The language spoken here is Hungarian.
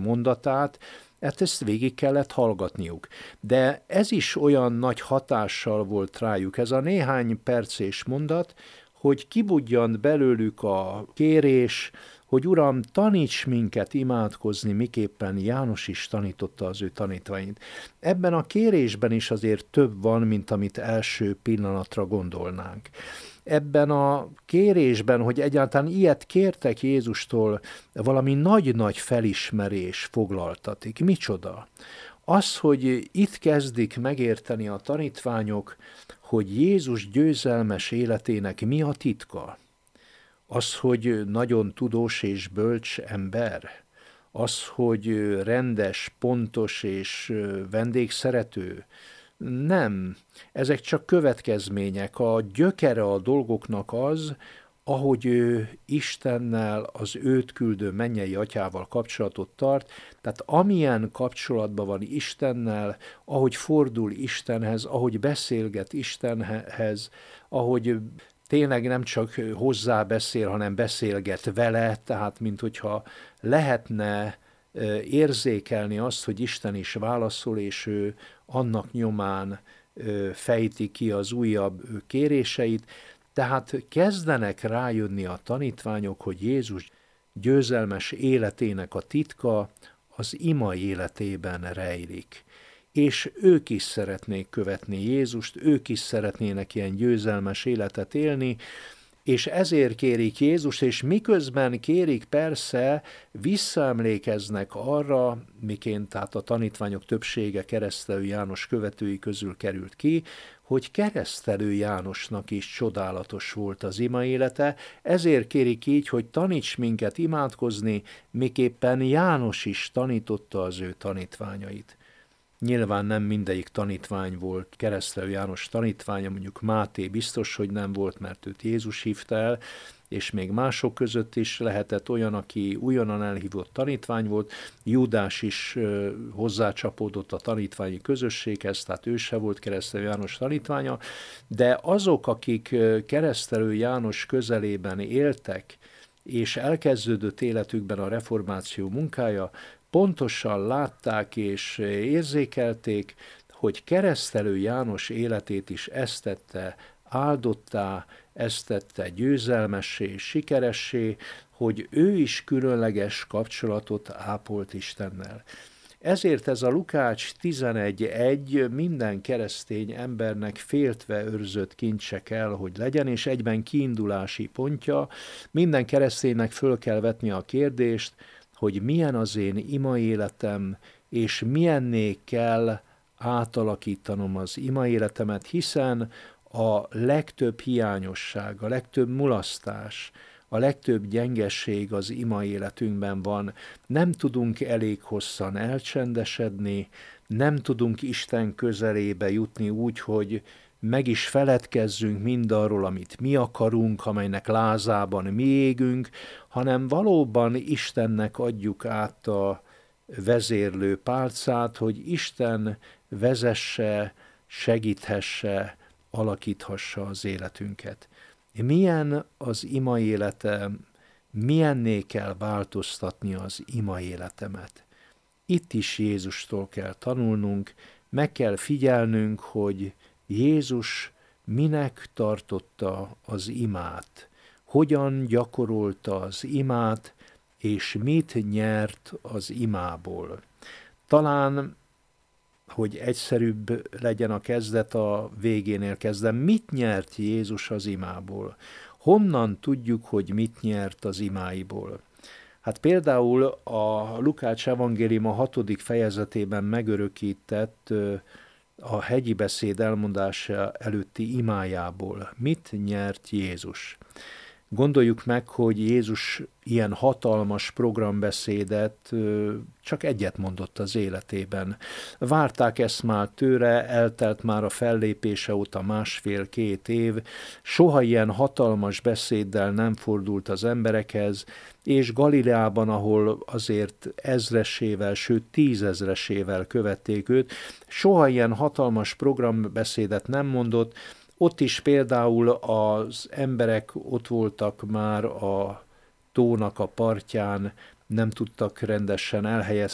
mondatát, hát ezt végig kellett hallgatniuk. De ez is olyan nagy hatással volt rájuk, ez a néhány percés mondat, hogy kibudjant belőlük a kérés, hogy Uram, taníts minket imádkozni, miképpen János is tanította az ő tanítványait. Ebben a kérésben is azért több van, mint amit első pillanatra gondolnánk. Ebben a kérésben, hogy egyáltalán ilyet kértek Jézustól, valami nagy-nagy felismerés foglaltatik. Micsoda? Az, hogy itt kezdik megérteni a tanítványok, hogy Jézus győzelmes életének mi a titka. Az, hogy nagyon tudós és bölcs ember. Az, hogy rendes, pontos és vendégszerető. Nem, ezek csak következmények. A gyökere a dolgoknak az, ahogy ő Istennel, az őt küldő mennyei atyával kapcsolatot tart, tehát amilyen kapcsolatban van Istennel, ahogy fordul Istenhez, ahogy beszélget Istenhez, ahogy tényleg nem csak hozzá beszél, hanem beszélget vele, tehát mint hogyha lehetne érzékelni azt, hogy Isten is válaszol, és ő annak nyomán fejti ki az újabb kéréseit. Tehát kezdenek rájönni a tanítványok, hogy Jézus győzelmes életének a titka az ima életében rejlik. És ők is szeretnék követni Jézust, ők is szeretnének ilyen győzelmes életet élni, és ezért kérik Jézust, és miközben kérik, persze visszaemlékeznek arra, miként tehát a tanítványok többsége Keresztelő János követői közül került ki, hogy Keresztelő Jánosnak is csodálatos volt az ima élete, ezért kérik így, hogy taníts minket imádkozni, miképpen János is tanította az ő tanítványait. Nyilván nem mindegyik tanítvány volt Keresztelő János tanítványa, mondjuk Máté biztos, hogy nem volt, mert őt Jézus hívta el, és még mások között is lehetett olyan, aki újonnan elhívott tanítvány volt, Júdás is hozzácsapódott a tanítványi közösséghez, tehát ő se volt Keresztelő János tanítványa, de azok, akik Keresztelő János közelében éltek, és elkezdődött életükben a reformáció munkája, pontosan látták és érzékelték, hogy Keresztelő János életét is ezt tette áldottá, ezt tette győzelmessé, sikeressé, hogy ő is különleges kapcsolatot ápolt Istennel. Ezért ez a Lukács 11.1 minden keresztény embernek féltve őrzött kincse kell, hogy legyen, és egyben kiindulási pontja. Minden kereszténynek föl kell vetni a kérdést, hogy milyen az én ima életem, és milyenné kell átalakítanom az ima életemet, hiszen a legtöbb hiányosság, a legtöbb mulasztás, a legtöbb gyengeség az ima életünkben van. Nem tudunk elég hosszan elcsendesedni, nem tudunk Isten közelébe jutni úgy, hogy meg is feledkezzünk mindarról, amit mi akarunk, amelynek lázában mi égünk, hanem valóban Istennek adjuk át a vezérlő pálcát, hogy Isten vezesse, segíthesse, alakíthassa az életünket. Milyen az ima életem, milyenné kell változtatni az ima életemet? Itt is Jézustól kell tanulnunk, meg kell figyelnünk, hogy Jézus minek tartotta az imát, hogyan gyakorolta az imát, és mit nyert az imából. Talán, hogy egyszerűbb legyen a kezdet, a végénél kezdem. Mit nyert Jézus az imából? Honnan tudjuk, hogy mit nyert az imáiból? Hát például a Lukács evangélium a 6. fejezetében megörökített a hegyi beszéd elmondása előtti imájából. Mit nyert Jézus? Gondoljuk meg, hogy Jézus ilyen hatalmas programbeszédet csak egyet mondott az életében. Várták ezt már tőle, eltelt már a fellépése óta 1,5-2 év, soha ilyen hatalmas beszéddel nem fordult az emberekhez, és Galileában, ahol azért ezresével, sőt 10 000-esével követték őt, soha ilyen hatalmas programbeszédet nem mondott. Ott is például az emberek ott voltak már a tónak a partján, nem tudtak rendesen elhelyezkedni